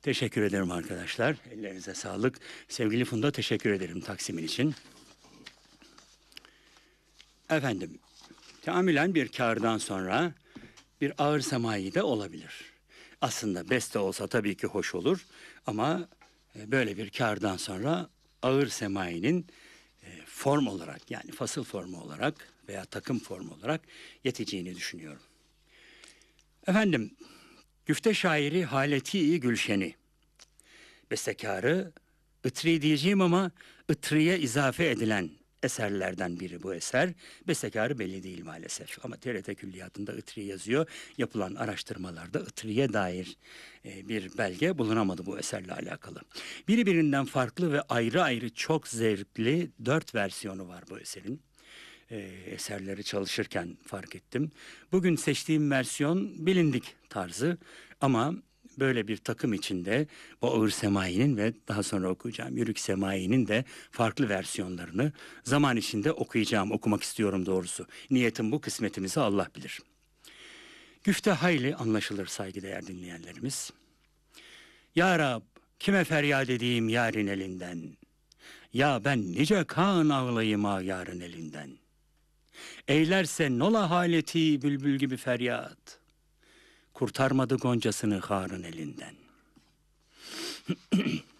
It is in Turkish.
Teşekkür ederim arkadaşlar. Ellerinize sağlık. Sevgili Funda, teşekkür ederim taksimin için. Efendim, teamülen bir kârdan sonra bir ağır semayi de olabilir. Aslında beste olsa tabii ki hoş olur ama böyle bir kârdan sonra ağır semayinin form olarak, yani fasıl formu olarak veya takım formu olarak yeteceğini düşünüyorum. Efendim, güfte şairi Haleti-i Gülşen'i, bestekarı Itri diyeceğim ama Itri'ye izafe edilen eserlerden biri bu eser. Bestekarı belli değil maalesef ama TRT Külliyatı'nda Itri yazıyor. Yapılan araştırmalarda Itri'ye dair bir belge bulunamadı bu eserle alakalı. Birbirinden farklı ve ayrı ayrı çok zevkli 4 versiyonu var bu eserin. Eserleri çalışırken fark ettim. Bugün seçtiğim versiyon bilindik tarzı ama böyle bir takım içinde bu ağır semayinin ve daha sonra okuyacağım yürük semayinin de farklı versiyonlarını zaman içinde okumak istiyorum doğrusu. Niyetim bu, kısmetimizi Allah bilir. Güfte hayli anlaşılır saygıdeğer dinleyenlerimiz. Ya Rab, kime feryat edeyim yarın elinden? Ya ben nice kan ağlayayım yarın elinden? Eylerse nola haleti bülbül gibi feryat. Kurtarmadı goncasını harın elinden.